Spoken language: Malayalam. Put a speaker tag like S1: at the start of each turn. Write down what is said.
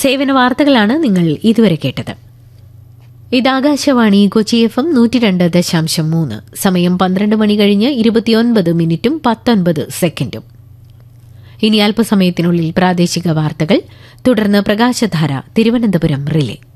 S1: സേവന വാർത്തകളാണ് നിങ്ങൾ ഇതുവരെ കേട്ടത്. ഇത് ആകാശവാണി കൊച്ചി FM 102.3. സമയം 12 മണി കഴിഞ്ഞ് 29 മിനിറ്റും 19 സെക്കൻഡും. ഇനി അല്പസമയത്തിനുള്ളിൽ പ്രാദേശിക വാർത്തകൾ, തുടർന്ന് പ്രകാശധാര തിരുവനന്തപുരം റിലേ.